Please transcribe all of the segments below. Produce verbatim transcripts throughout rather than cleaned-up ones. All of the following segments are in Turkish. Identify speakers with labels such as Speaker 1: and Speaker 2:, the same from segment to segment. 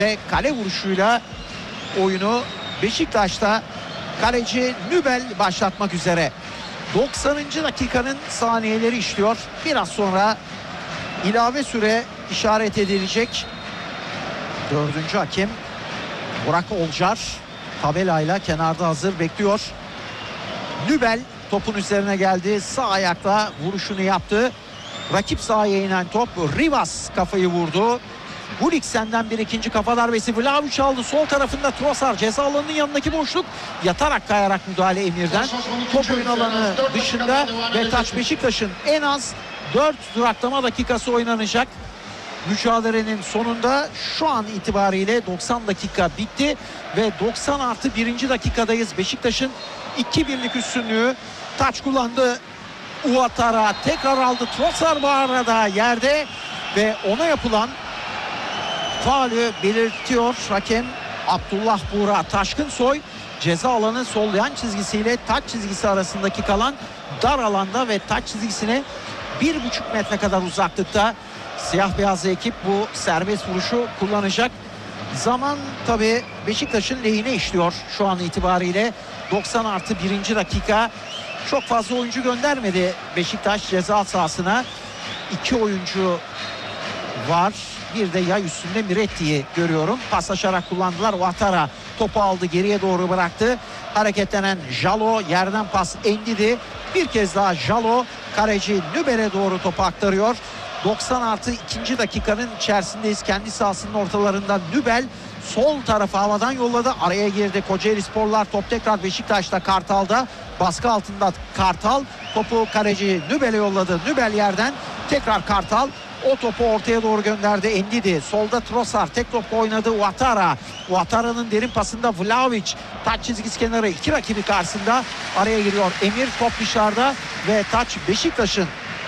Speaker 1: ve kale vuruşuyla oyunu Beşiktaş'ta kaleci Nübel başlatmak üzere. doksanıncı dakikanın saniyeleri işliyor. Biraz sonra ilave süre işaret edilecek. Dördüncü hakem Burak Olcar tabelayla kenarda hazır bekliyor. Nübel topun üzerine geldi. Sağ ayakla vuruşunu yaptı. Rakip sahaya inen top. Rivas kafayı vurdu. Gulliksen'den bir ikinci kafa darbesi. Vlahovic aldı. Sol tarafında Trossard ceza alanının yanındaki boşluk. Yatarak kayarak müdahale Emir'den. Top oyun alanı dışında ve taç Beşiktaş'ın en az dört duraklama dakikası oynanacak. Mücadelenin sonunda şu an itibariyle doksan dakika bitti ve doksan artı birinci dakikadayız. Beşiktaş'ın iki birlik üstünlüğü. Taç kullandı. Ouattara tekrar aldı. Trossard bu arada yerde ve ona yapılan faulü belirtiyor hakem Abdullah Buğra Taşkınsoy. Ceza alanı sol yan çizgisiyle taç çizgisi arasındaki kalan dar alanda ve taç çizgisine bir buçuk metre kadar uzaklıkta. Siyah beyazlı ekip bu serbest vuruşu kullanacak. Zaman tabii Beşiktaş'ın lehine işliyor şu an itibariyle. doksan artı birinci dakika. Çok fazla oyuncu göndermedi Beşiktaş ceza sahasına. İki oyuncu var. Bir de yay üstünde Miretti'yi görüyorum. Paslaşarak kullandılar. Ouattara topu aldı, geriye doğru bıraktı. Hareketlenen Jalo, yerden pas Endidi. Bir kez daha Jalo kaleci Nübel'e doğru topu aktarıyor. doksan artı ikinci dakikanın içerisindeyiz. Kendi sahasının ortalarında Nübel sol tarafa havadan yolladı. Araya girdi Kocaelisporlar. Top tekrar Beşiktaş'ta, Kartal'da. Baskı altında Kartal. Topu kaleci Nübel'e yolladı. Nübel yerden tekrar Kartal. O topu ortaya doğru gönderdi Endidi. Solda Trossard tek topla oynadı Ouattara. Ouattara'nın derin pasında Vlahovic. Taç çizgisi kenarı iki rakibi karşısında. Araya giriyor Emir. Top dışarıda ve taç Beşiktaş'ın.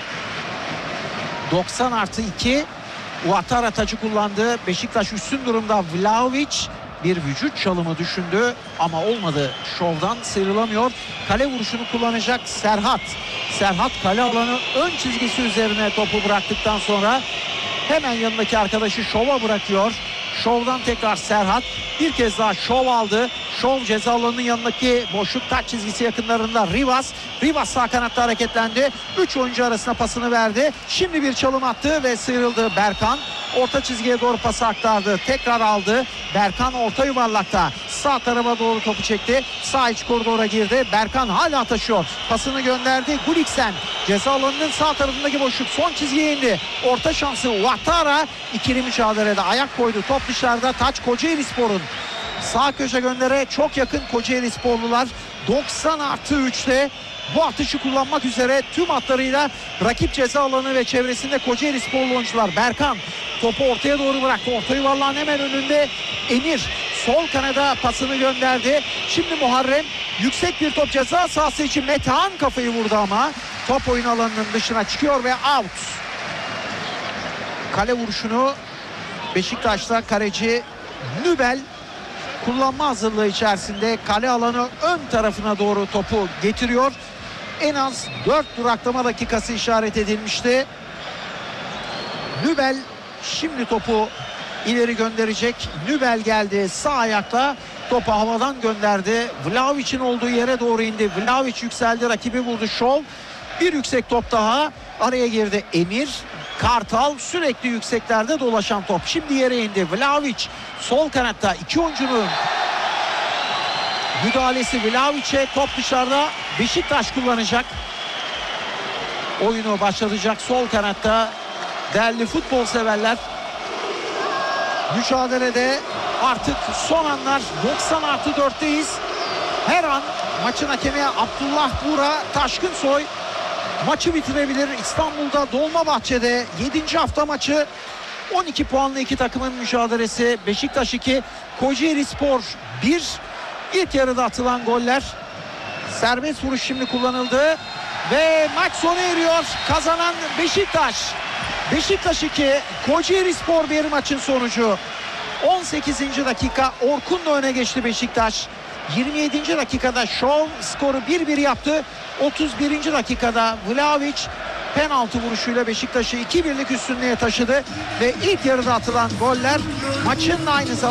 Speaker 1: doksan artı iki. Ouattara tacı kullandı. Beşiktaş üstün durumda. Vlahovic bir vücut çalımı düşündü ama olmadı. Şovdan sıyrılamıyor. Kale vuruşunu kullanacak Serhat. Serhat kale alanı ön çizgisi üzerine topu bıraktıktan sonra hemen yanındaki arkadaşı Şov'a bırakıyor. Şov'dan tekrar Serhat. Bir kez daha Şov aldı. Şov ceza alanının yanındaki boşluk taç çizgisi yakınlarında Rivas. Rivas sağ kanatta hareketlendi. Üç oyuncu arasına pasını verdi. Şimdi bir çalım attı ve sıyrıldı Berkan. Orta çizgiye doğru pası aktardı. Tekrar aldı. Berkan orta yuvarlakta. Sağ tarafa doğru topu çekti. Sağ iç koridora girdi. Berkan hala taşıyor. Pasını gönderdi. Gulliksen ceza alanının sağ tarafındaki boşluk. Son çizgiye indi. Orta şansı Ouattara. İkili mücadelede ayak koydu. Top dışarıda. Taç Kocaelispor'un. Sağ köşe göndere çok yakın Kocaelisporlular. doksan artı üçte bu atışı kullanmak üzere tüm hatlarıyla rakip ceza alanı ve çevresinde Kocaelisporlu oyuncular. Berkan topu ortaya doğru bıraktı. Orta yuvarlağın hemen önünde Emir sol kanada pasını gönderdi. Şimdi Muharrem yüksek bir top ceza sahası için Metehan kafayı vurdu ama top oyun alanının dışına çıkıyor ve out. Kale vuruşunu Beşiktaş'ta kaleci Nübel kullanma hazırlığı içerisinde kale alanı ön tarafına doğru topu getiriyor. En az dört duraklama dakikası işaret edilmişti. Nübel şimdi topu ileri gönderecek. Nübel geldi sağ ayakla topu havadan gönderdi. Vlahovic'in olduğu yere doğru indi. Vlahovic yükseldi, rakibi vurdu. Şov bir yüksek top daha araya girdi Emir. Kartal sürekli yükseklerde dolaşan top. Şimdi yere indi. Vlahovic sol kanatta iki oyuncunun müdahalesi Vlahovic'e, top dışarıda. Beşiktaş kullanacak. Oyunu başlatacak sol kanatta. Değerli futbol severler, mücadelede artık son anlar. doksan artı dörtteyiz. Her an maçın hakemi Abdullah Buğra Taşkınsoy maçı bitirebilir. İstanbul'da Dolmabahçe'de yedinci hafta maçı. on iki puanlı iki takımın mücadelesi. Beşiktaş iki, Kocaelispor bir. İlk yarıda atılan goller. Serbest vuruş şimdi kullanıldı ve maç sona eriyor. Kazanan Beşiktaş. Beşiktaş iki, Kocaelispor bir maçın sonucu. on sekizinci dakika Orkun'la öne geçti Beşiktaş. yirmi yedinci dakikada Şov skoru bir bir yaptı. otuz birinci dakikada Vlahovic penaltı vuruşuyla Beşiktaş'ı iki birlik üstünlüğe taşıdı ve ilk yarıda atılan goller maçın aynı zamanda